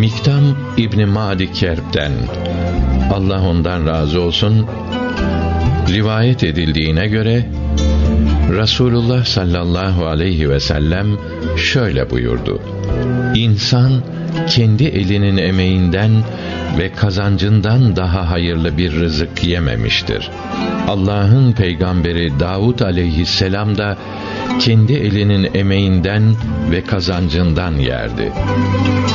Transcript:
Miktam İbn Madi Kerb'den, Allah ondan razı olsun, rivayet edildiğine göre Resulullah sallallahu aleyhi ve sellem şöyle buyurdu: İnsan kendi elinin emeğinden ve kazancından daha hayırlı bir rızık yememiştir. Allah'ın peygamberi Davud aleyhisselam da kendi elinin emeğinden ve kazancından yerdi.